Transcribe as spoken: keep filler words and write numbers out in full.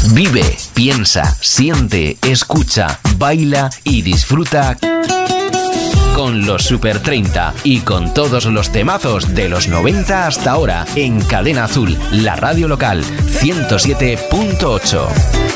Vive, piensa, siente, escucha, baila y disfruta con los Super treinta y con todos los temazos de los noventa hasta ahora en Cadena Azul, la radio local ciento siete punto ocho.